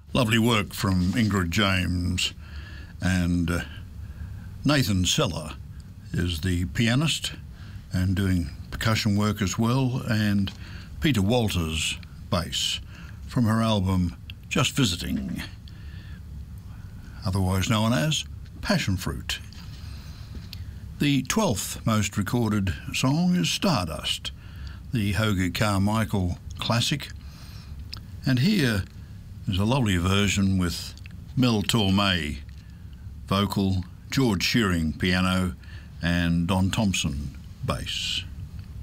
Lovely work from Ingrid James, and Nathan Seller is the pianist and doing percussion work as well, and Peter Walters bass from her album Just Visiting, otherwise known as Passion Fruit. The 12th most recorded song is Stardust, the Hoagy Carmichael classic, and here is a lovely version with Mel Torme vocal, George Shearing piano, and Don Thompson bass.